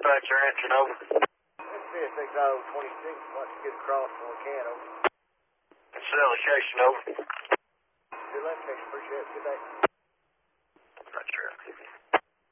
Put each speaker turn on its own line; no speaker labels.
dispatcher answering, over.
This is 6026, wants to get across from Licano.
It's the location, over.
Good luck, appreciate it. Good day.